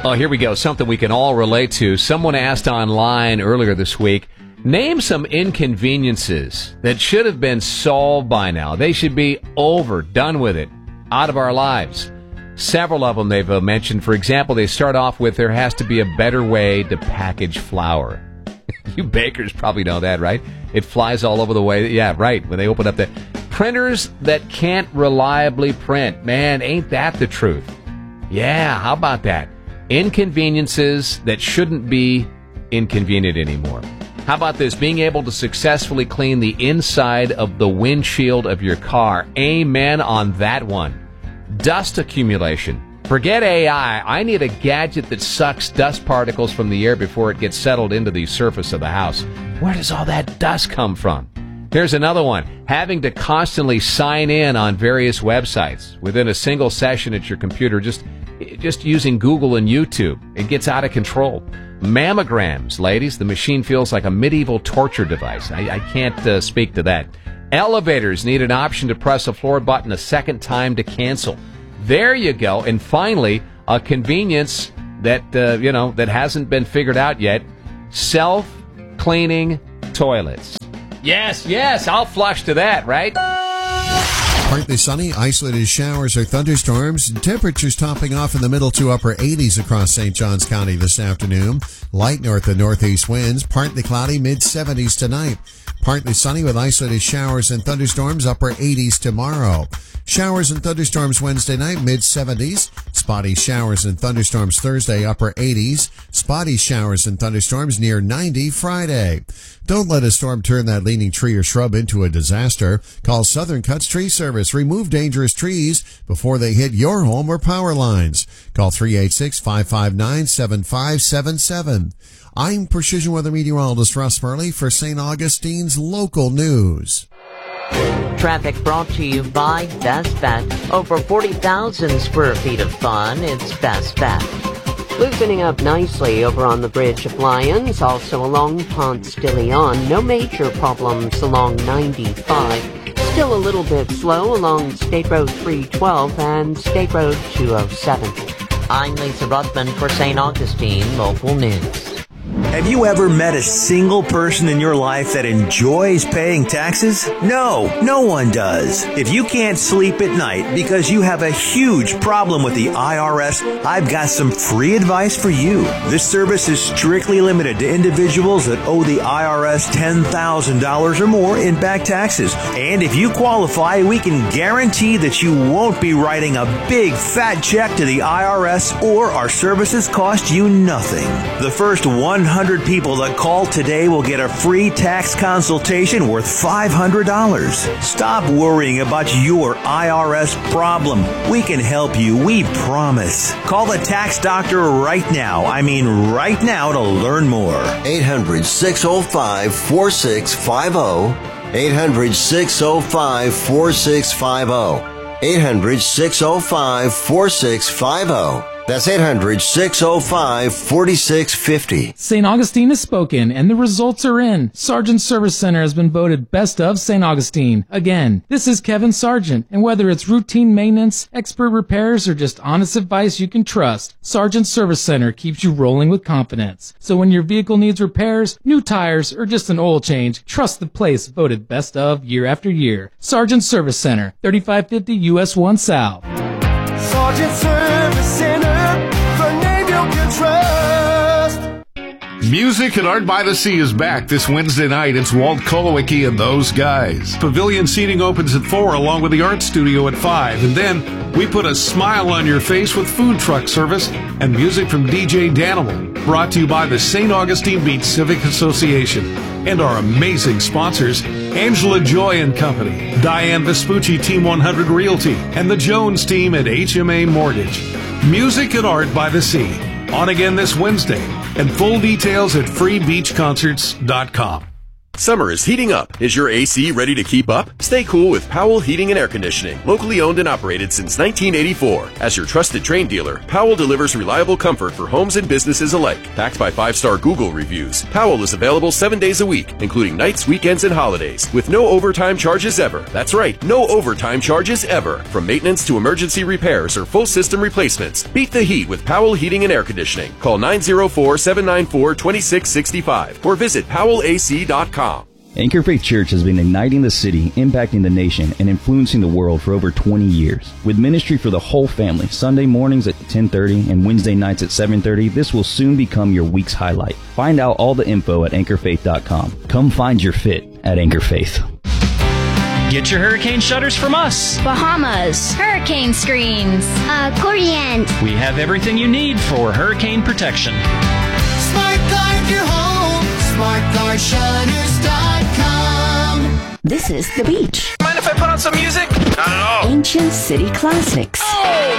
Oh, here we go. Something we can all relate to. Someone asked online earlier this week, name some inconveniences that should have been solved by now. They should be over, done with it, out of our lives. Several of them they've mentioned. For example, they start off with, there has to be a better way to package flour. You bakers probably know that, right? It flies all over the way. Yeah, right. When they open up the printers that can't reliably print. Man, ain't that the truth? Yeah, how about that? Inconveniences that shouldn't be inconvenient anymore. How about this? Being able to successfully clean the inside of the windshield of your car. Amen on that one. Dust accumulation. Forget AI. I need a gadget that sucks dust particles from the air before it gets settled into the surface of the house. Where does all that dust come from? Here's another one. Having to constantly sign in on various websites within a single session at your computer, just using Google and YouTube. It gets out of control. Mammograms, ladies. The machine feels like a medieval torture device. I can't speak to that. Elevators need an option to press a floor button a second time to cancel. There you go. And finally, a convenience that, that hasn't been figured out yet. Self-cleaning toilets. Yes, I'll flush to that, right? Partly sunny, isolated showers or thunderstorms. Temperatures topping off in the middle to upper 80s across St. Johns County this afternoon. Light north and northeast winds. Partly cloudy, mid-70s tonight. Partly sunny with isolated showers and thunderstorms, upper 80s tomorrow. Showers and thunderstorms Wednesday night, mid-70s. Spotty showers and thunderstorms Thursday, upper 80s. Spotty showers and thunderstorms near 90 Friday. Don't let a storm turn that leaning tree or shrub into a disaster. Call Southern Cuts Tree Service. Remove dangerous trees before they hit your home or power lines. Call 386-559-7577. I'm Precision Weather Meteorologist Russ Murley for St. Augustine's Local News. Traffic brought to you by Best Bet. Over 40,000 square feet of fun. It's Best Bet. Loosening up nicely over on the Bridge of Lions, also along Ponce de Leon. No major problems along 95. Still a little bit slow along State Road 312 and State Road 207. I'm Lisa Ruthman for St. Augustine Local News. Have you ever met a single person in your life that enjoys paying taxes? No one does. If you can't sleep at night because you have a huge problem with the IRS, I've got some free advice for you. This service is strictly limited to individuals that owe the IRS $10,000 or more in back taxes. And if you qualify, we can guarantee that you won't be writing a big fat check to the IRS, or our services cost you nothing. The first 100 people that call today will get a free tax consultation worth $500. Stop worrying about your IRS problem. We can help you, we promise. Call the tax doctor right now. I mean right now, to learn more. 800-605-4650. 800-605-4650. 800-605-4650. That's 800-605-4650. St. Augustine has spoken, and the results are in. Sargent Service Center has been voted Best of St. Augustine. Again, this is Kevin Sargent, and whether it's routine maintenance, expert repairs, or just honest advice you can trust, Sargent Service Center keeps you rolling with confidence. So when your vehicle needs repairs, new tires, or just an oil change, trust the place voted Best of year after year. Sargent Service Center, 3550 US 1 South. Sargent Service Center, the name you can trust. Music at Art by the Sea is back this Wednesday night. It's Walt Kolowicki and those guys. Pavilion seating opens at 4 along with the art studio at 5. And then we put a smile on your face with food truck service and music from DJ Danimal. Brought to you by the St. Augustine Beach Civic Association and our amazing sponsors, Angela Joy and Company, Diane Vespucci, Team 100 Realty, and the Jones team at HMA Mortgage. Music and Art by the Sea, on again this Wednesday, and full details at freebeachconcerts.com. Summer is heating up. Is your AC ready to keep up? Stay cool with Powell Heating and Air Conditioning, locally owned and operated since 1984. As your trusted Trane dealer, Powell delivers reliable comfort for homes and businesses alike. Backed by 5-star Google reviews, Powell is available 7 days a week, including nights, weekends, and holidays, with no overtime charges ever. That's right, no overtime charges ever. From maintenance to emergency repairs or full system replacements, beat the heat with Powell Heating and Air Conditioning. Call 904-794-2665 or visit powellac.com. Anchor Faith Church has been igniting the city, impacting the nation, and influencing the world for over 20 years. With ministry for the whole family, Sunday mornings at 10:30 and Wednesday nights at 7:30, this will soon become your week's highlight. Find out all the info at anchorfaith.com. Come find your fit at Anchor Faith. Get your hurricane shutters from us. Bahamas. Hurricane screens. Corient. We have everything you need for hurricane protection. Smart Guard your home. SmartGuardShutters.com. This is The Beach. Mind if I put on some music? Not at all. Ancient City Classics. Oh!